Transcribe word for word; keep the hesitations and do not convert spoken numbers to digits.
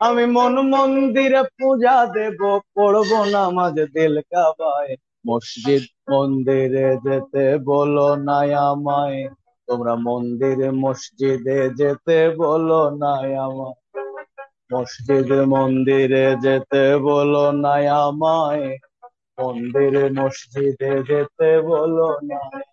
আমি মন মন্দিরে পূজা দেব, পড়বো নামাজ দিল কাবায়। মসজিদ মন্দিরে যেতে বলো না আমায়, তোমরা মন্দিরে মসজিদে যেতে বলো না আমায়। মসজিদে মন্দিরে যেতে বলো না আমায়, মন্দিরে মসজিদে যেতে বলো না।